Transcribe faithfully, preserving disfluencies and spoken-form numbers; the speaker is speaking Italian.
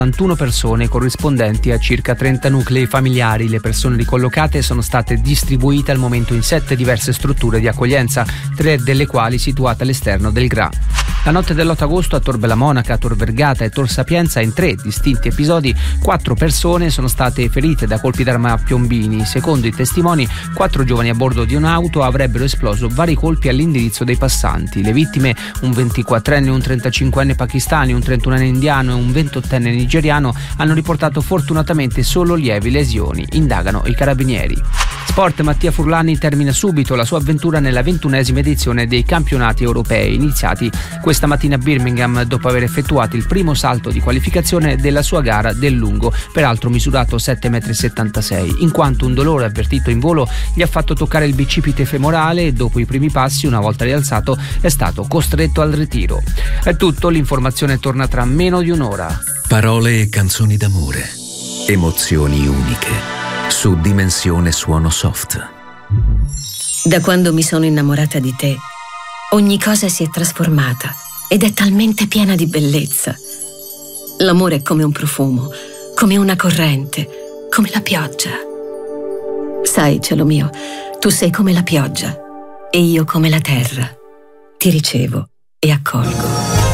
ottantuno persone corrispondenti a circa trenta nuclei familiari. Le persone ricollocate sono state distribuite al momento in sette diverse strutture di accoglienza, tre delle quali situate all'esterno del G R A. La notte dell'otto agosto a Tor Bella Monaca, Tor Vergata e Tor Sapienza, in tre distinti episodi, quattro persone sono state ferite da colpi d'arma a piombini. Secondo i testimoni, quattro giovani a bordo di un'auto avrebbero esploso vari colpi all'indirizzo dei passanti. Le vittime, un ventiquattrenne, un trentacinquenne pakistani, un trentunenne indiano e un ventottenne nigeriano, hanno riportato fortunatamente solo lievi lesioni. Indagano i carabinieri. Sport. Mattia Furlani termina subito la sua avventura nella ventunesima edizione dei campionati europei, iniziati questa mattina a Birmingham, dopo aver effettuato il primo salto di qualificazione della sua gara del lungo, peraltro misurato sette virgola settantasei metri, in quanto un dolore avvertito in volo gli ha fatto toccare il bicipite femorale e dopo i primi passi, una volta rialzato, è stato costretto al ritiro. È tutto, l'informazione torna tra meno di un'ora. Parole e canzoni d'amore, emozioni uniche, su Dimensione Suono Soft. Da quando mi sono innamorata di te, ogni cosa si è trasformata ed è talmente piena di bellezza. L'amore è come un profumo, come una corrente, come la pioggia. Sai, cielo mio, tu sei come la pioggia e io come la terra. Ti ricevo e accolgo.